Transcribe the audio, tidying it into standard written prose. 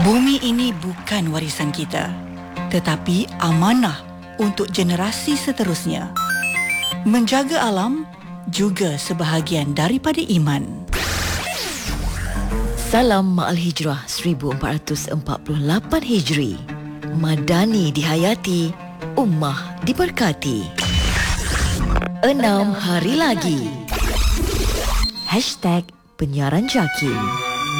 Bumi ini bukan warisan kita, tetapi amanah untuk generasi seterusnya. Menjaga alam juga sebahagian daripada iman. Salam Ma'al Hijrah 1448 Hijri. Madani dihayati, ummah diberkati. 6 hari lagi. #Penyiaran Jaki.